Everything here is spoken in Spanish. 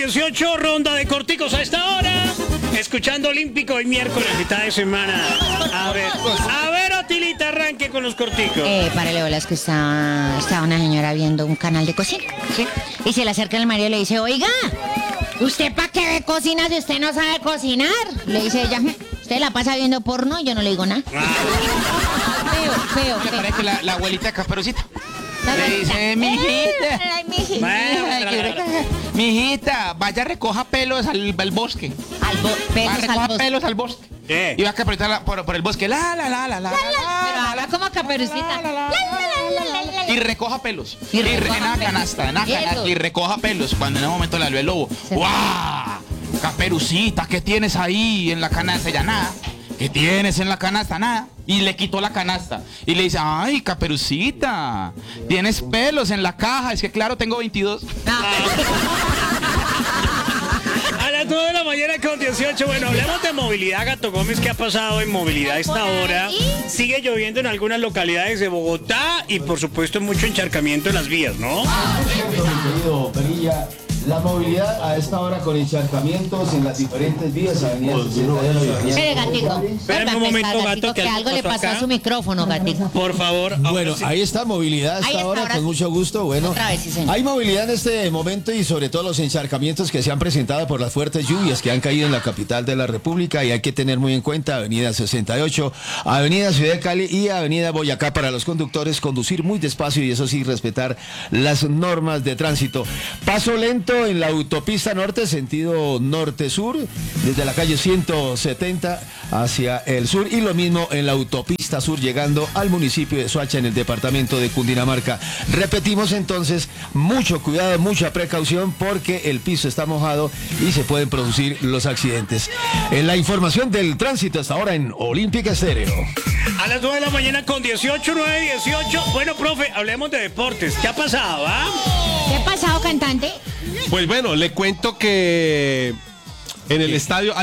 18, ronda de corticos a esta hora. Escuchando Olímpico hoy miércoles, mitad de semana. A ver, Otilita, arranque con los corticos. Párale bolas que estaba una señora viendo un canal de cocina. ¿Sí? Y se le acerca el marido y le dice, oiga, ¿usted para qué ve cocina si usted no sabe cocinar? Le dice ella, usted la pasa viendo porno y yo no le digo nada. Feo. Me parece que la abuelita de Caperucita le dice, mijita, vaya recoja pelos al bosque. Recoja pelos al bosque. Y va a Caperucita por el bosque. Pero habla como Caperucita. Y recoja pelos. En la canasta. Y recoja pelos. Cuando en ese momento le habló el lobo. ¡Guau! Caperucita, ¿qué tienes ahí en la canasta? Ya nada. ¿Qué tienes en la canasta? Nada. Y le quitó la canasta. Y le dice, ay, Caperucita, tienes pelos en la caja. Es que claro, tengo 22. A las 9 de la mañana con 18. Bueno, hablemos de movilidad, Gato Gómez. ¿Qué ha pasado en movilidad a esta hora? Sigue lloviendo en algunas localidades de Bogotá y por supuesto mucho encharcamiento en las vías, ¿no? La movilidad a esta hora con encharcamientos en las diferentes vías, avenidas 68. Gatico. Espérame un momento, Gato, que algo le pasó a su micrófono, Gatico. Por favor. Bueno, ahí está movilidad a esta hora, con mucho gusto. Bueno, otra vez, sí, señor. Hay movilidad en este momento y sobre todo los encharcamientos que se han presentado por las fuertes lluvias que han caído en la capital de la República, y hay que tener muy en cuenta avenida 68, avenida Ciudad de Cali y avenida Boyacá. Para los conductores, conducir muy despacio y eso sí, respetar las normas de tránsito. Paso lento en la autopista norte, sentido norte-sur, desde la calle 170 hacia el sur, y lo mismo en la autopista sur llegando al municipio de Soacha en el departamento de Cundinamarca. Repetimos entonces, mucho cuidado, mucha precaución porque el piso está mojado y se pueden producir los accidentes. En la información del tránsito hasta ahora en Olímpica Estéreo. A las 9 de la mañana con 18, 9:18. Bueno, profe, hablemos de deportes. ¿Qué ha pasado, ¿Qué ha pasado, cantante? Pues bueno, le cuento que en el estadio